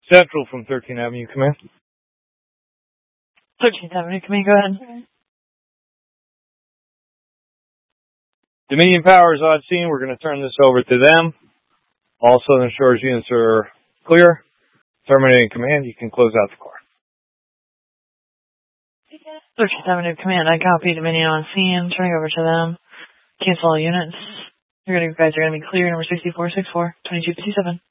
Central from 13th Avenue, Command. 13th Avenue, Command, go ahead. Dominion Power is on scene. We're going to turn this over to them. All Southern Shores units are clear. Terminating command, you can close out the car. 13th Avenue, Command, I copy. Dominion on scene. Turning over to them. Cancel all units. You guys are going to be clear. Number 6464, 2257.